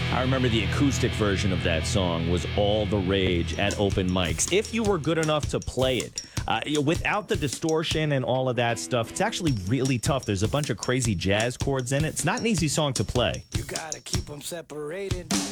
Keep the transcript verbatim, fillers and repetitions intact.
I remember the acoustic version of that song was all the rage at open mics. If you were good enough to play it, uh, you know, without the distortion and all of that stuff, it's actually really tough. There's a bunch of crazy jazz chords in it. It's not an easy song to play. You gotta keep them separated.